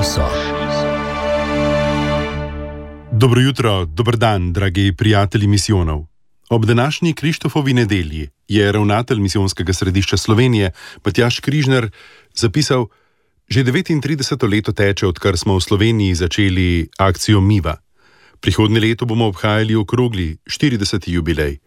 so. Dobro jutro, dober dan, dragi prijatelji misijonov. Ob današnji Krištofovi nedelji je ravnatelj Misijonskega središča Slovenije, Matjaž Križnar, zapisal: že 39. leto teče, odkar smo v Sloveniji začeli akcijo Miva. Prihodnje leto bomo obhajali okrogli 40. jubilej.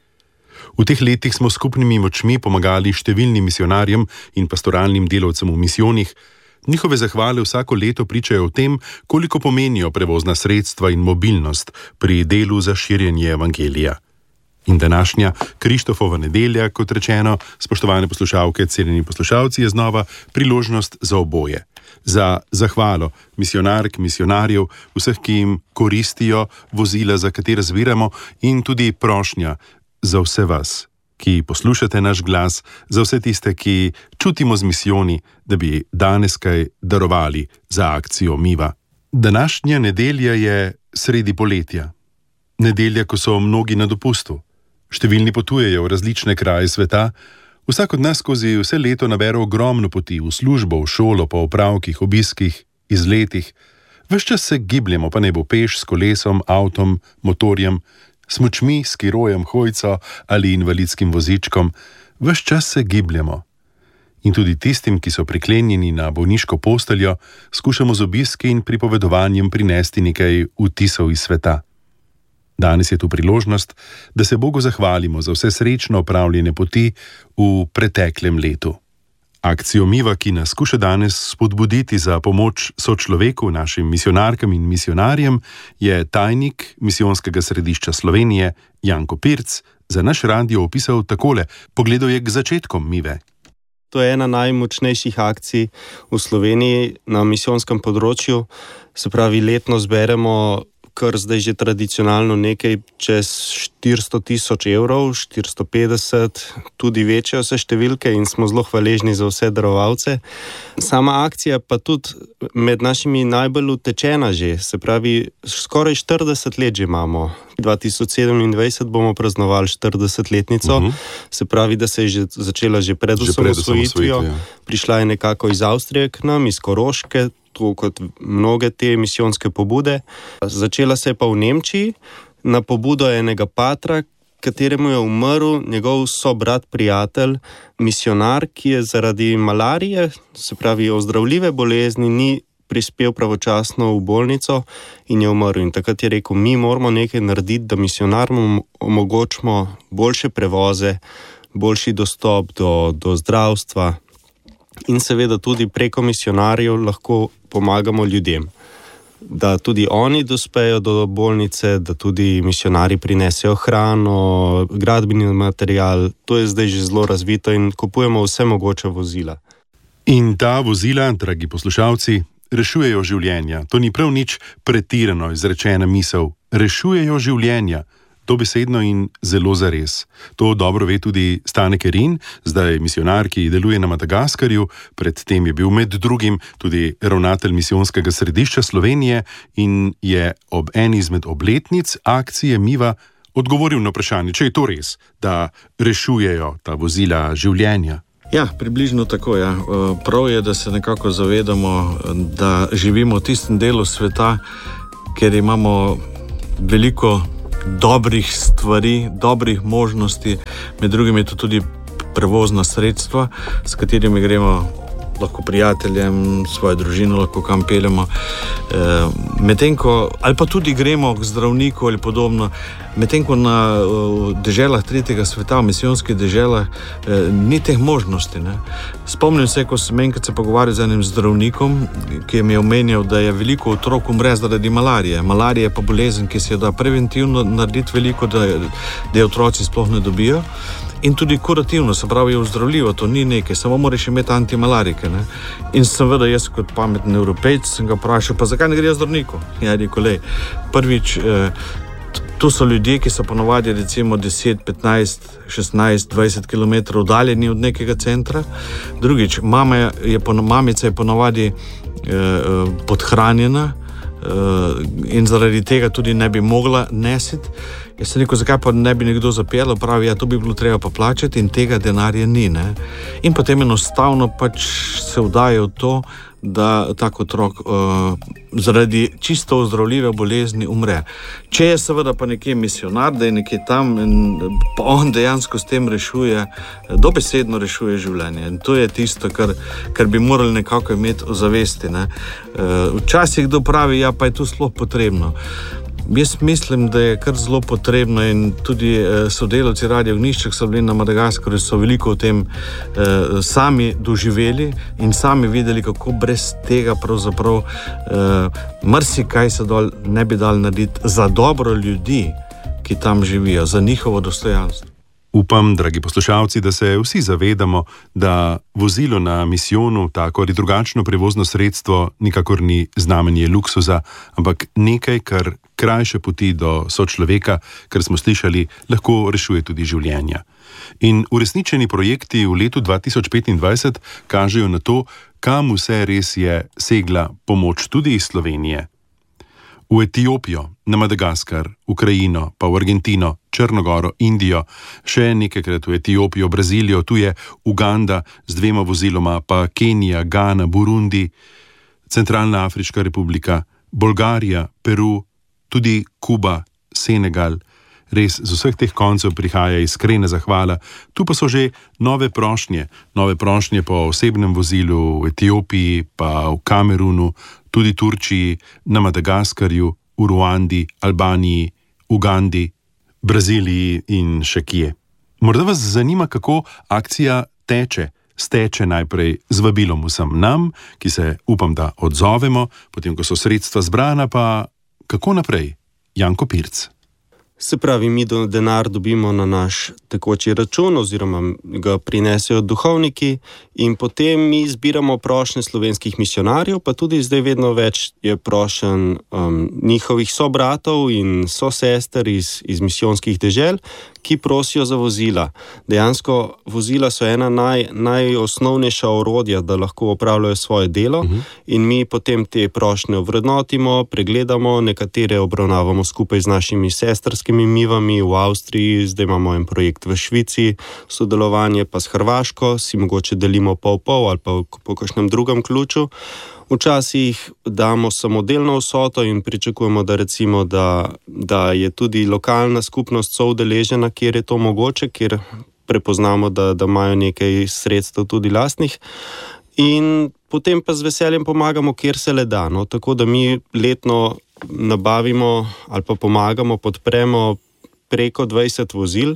V teh letih smo skupnimi močmi pomagali številnim misionarjem in pastoralnim delavcem v misijonih. Njihove zahvale vsako leto pričajo o tem, koliko pomenijo prevozna sredstva in mobilnost pri delu za širjenje evangelija. In današnja Krištofova nedelja, kot rečeno, spoštovane poslušalke, cenjeni poslušalci, je znova priložnost za oboje. Za zahvalo misionark, misionarjev, vseh, ki jim koristijo vozila, za katere zbiramo, in tudi prošnja za vse vas, ki poslušate naš glas, za vse tiste, ki čutimo z misijoni, da bi danes kaj darovali za akcijo Miva. Današnja nedelja je sredi poletja. Nedelja, ko so mnogi na dopustu. Številni potujejo v različne kraje sveta. Vsak od nas skozi vse leto nabere ogromno poti v službo, v šolo, po opravkih, obiskih, izletih. Ves čas se gibljemo, pa ne bo peš, s kolesom, avtom, motorjem, smučmi, skirojem, hojco ali invalidskim vozičkom. Ves čas se gibljemo. In tudi tistim, ki so priklenjeni na bolniško posteljo, skušamo z obiski in pripovedovanjem prinesti nekaj vtisov iz sveta. Danes je tu priložnost, da se Bogu zahvalimo za vse srečno opravljene poti v preteklem letu. Akcijo Miva, ki nas skuša danes spodbuditi za pomoč sočloveku, našim misionarkam in misionarjem, je tajnik Misijonskega središča Slovenije Janko Pirc za naš radio opisal takole: pogledal je k začetkom Mive. To je ena najmočnejših akcij v Sloveniji na misijonskem področju. Se pravi, letno zberemo kar zdaj že tradicionalno nekaj čez 400.000 evrov, 450, tudi večje vse številke, in smo zelo hvaležni za vse darovalce. Sama akcija pa tudi med našimi najbolj utečena že, se pravi, skoraj 40 let že imamo. 2027 bomo praznovali 40-letnico, se pravi, da se je že začela že pred osamosvojitvijo. Prišla je nekako iz Avstrije k nam, iz Koroške, to kot mnoge te misijonske pobude. Začela se je pa v Nemčiji na pobudo enega patra, kateremu je umrl njegov sobrat, prijatelj, misionar, ki je zaradi malarije, se pravi ozdravljive bolezni, ni prispel pravočasno v bolnico in je umrl. In takrat je rekel, mi moramo nekaj narediti, da misionarjem omogočimo boljše prevoze, boljši dostop do zdravstva in seveda tudi preko misionarjev lahko pomagamo ljudem. Da tudi oni dospejo do bolnice, da tudi misionarji prinesejo hrano, gradbeni material. To je zdaj že zelo razvito in kupujemo vse mogoče vozila. In ta vozila, dragi poslušalci, rešujejo življenja. To ni prav nič pretirano izrečena misel. Rešujejo življenja. Dobesedno in zelo zares. To dobro ve tudi Stane Kerin, zdaj misionar, ki deluje na Madagaskarju. Predtem je bil med drugim tudi ravnatelj Misijonskega središča Slovenije in je ob eni izmed obletnic akcije Miva odgovoril na vprašanje, če je to res, da rešujejo ta vozila življenja. Ja, približno tako, ja. Prav je, da se nekako zavedamo, da živimo v tistem delu sveta, kjer imamo veliko dobrih stvari, dobrih možnosti, med drugim je to tudi prevozna sredstva, s katerimi gremo lahko prijateljem, svojo družino lahko kam peljemo, medtem ko, ali pa tudi gremo k zdravniku ali podobno, medtem ko na deželah tretjega sveta, v misijonskih deželah, ni teh možnosti. Ne. Spomnim se, ko sem enkrat se pogovarjal z enim zdravnikom, ki mi je omenjal, da je veliko otrok umre zaradi malarije. Malarija je pa bolezen, ki se da preventivno narediti veliko, da je otroci sploh ne dobijo. In tudi kurativno, se pravi, je ozdravljivo, to ni nekaj, samo moraš imeti antimalarike. Ne? In seveda jaz kot pameten Evropejc sem ga vprašal, pa zakaj ne gre zdravniku? Ja, rekel, prvič, tu so ljudje, ki so ponovadi recimo 10, 15, 16, 20 km oddaljeni od nekega centra. Drugič, mamica je ponovadi podhranjena in zaradi tega tudi ne bi mogla nesiti. Jaz sem rekel, zakaj pa ne bi nekdo zapeljal, pravi, ja, to bi bilo treba pa plačati in tega denarja ni. Ne? In potem enostavno pač se vdajo v to, da tak otrok zaradi čisto ozdravljive bolezni umre. Če je seveda pa nekje misionar, da je nekje tam in pa on dejansko s tem rešuje, dobesedno rešuje življenje. In to je tisto, kar bi morali nekako imeti v zavesti. Ne? Včasih kdo pravi, ja, pa je to sploh potrebno. Jaz mislim, da je kar zelo potrebno in tudi sodelavci Radia Ognjišče, so bili na Madagaskarju, so veliko o tem sami doživeli in sami videli, kako brez tega pravzaprav marsikaj se dol ne bi dal narediti za dobro ljudi, ki tam živijo, za njihovo dostojanstvo. Upam, dragi poslušalci, da se vsi zavedamo, da vozilo na misijonu, tako ali drugačno prevozno sredstvo, nikakor ni znamenje luksuza, ampak nekaj, kar krajše poti do sočloveka, kar smo slišali, lahko rešuje tudi življenja. In uresničeni projekti v letu 2025 kažejo na to, kam vse res je segla pomoč tudi iz Slovenije. V Etiopijo, na Madagaskar, Ukrajino, pa v Argentino, Črnogoro, Indijo, še nekajkrat v Etiopijo, Brazilijo, tu je Uganda z 2 voziloma, pa Kenija, Gana, Burundi, Centralna Afriška republika, Bolgarija, Peru, tudi Kuba, Senegal. Res, z vseh teh koncev prihaja iskrena zahvala. Tu pa so že nove prošnje po osebnem vozilu v Etiopiji, pa v Kamerunu, tudi Turčiji, na Madagaskarju, v Ruandi, Albaniji, Ugandi, Braziliji in še kje. Morda vas zanima, kako akcija steče najprej z vabilom vsem nam, ki se upam, da odzovemo, potem ko so sredstva zbrana, pa kako naprej? Janko Pirc. Se pravi, mi denar dobimo na naš tekoči račun oziroma ga prinesejo duhovniki in potem mi zbiramo prošnje slovenskih misionarjev, pa tudi zdaj vedno več je prošen njihovih sobratov in sosester iz misijonskih dežel, ki prosijo za vozila. Dejansko vozila so ena najosnovnejša orodja, da lahko opravljajo svoje delo in mi potem te prošnje ovrednotimo, pregledamo, nekatere obravnavamo skupaj z našimi sestrskimi mivami v Avstriji, zdaj imamo en projekt v Švici, sodelovanje pa s Hrvaško, si mogoče delimo pol ali pa po kakšnem drugem ključu. Včasih damo samodelno vsoto in pričakujemo, da recimo, da je tudi lokalna skupnost soudeležena, kjer je to mogoče, kjer prepoznamo, da imajo nekaj sredstev tudi lastnih. In potem pa z veseljem pomagamo, kjer se le da. No? Tako da mi letno nabavimo ali pa pomagamo, podpremo preko 20 vozil.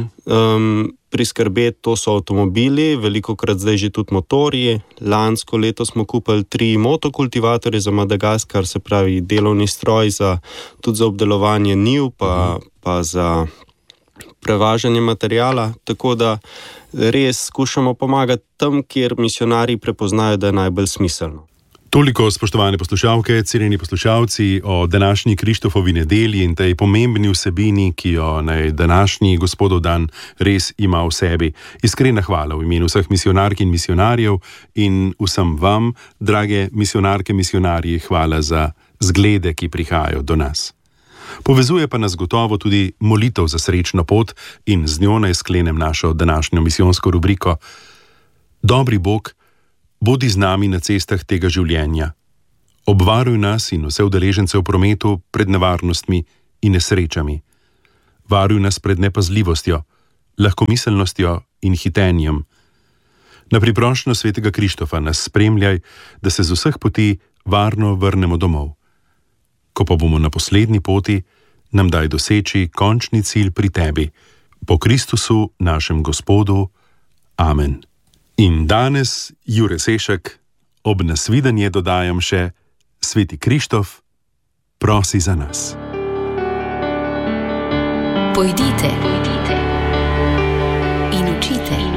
Priskrbeti, to so avtomobili, velikokrat zdaj že tudi motorji. Lansko leto smo kupili 3 motokultivatorje za Madagaskar, se pravi delovni stroj tudi za obdelovanje njiv, pa za prevažanje materijala. Tako da res skušamo pomagati tam, kjer misionarji prepoznajo, da je najbolj smiselno. Toliko, spoštovane poslušalke, cenjeni poslušalci, o današnji Krištofovi nedelji in tej pomembni vsebini, ki jo naj današnji Gospodov dan res ima v sebi. Iskrena hvala v imenu vseh misionark in misionarjev in vsem vam, drage misionarke, misionarji, hvala za zglede, ki prihajajo do nas. Povezuje pa nas gotovo tudi molitev za srečno pot in z njo naj sklenem našo današnjo misijonsko rubriko. Dobri Bog, bodi z nami na cestah tega življenja. Obvaruj nas in vse udeležence v prometu pred nevarnostmi in nesrečami. Varuj nas pred nepazljivostjo, lahkomiselnostjo in hitenjem. Na priprošnjo svetega Krištofa nas spremljaj, da se z vseh poti varno vrnemo domov. Ko pa bomo na poslednji poti, nam daj doseči končni cilj pri tebi. Po Kristusu, našem Gospodu. Amen. In danes, Jure Sešek, ob nasvidenje dodajam še: Sveti Krištof, prosi za nas. Pojdite in učite.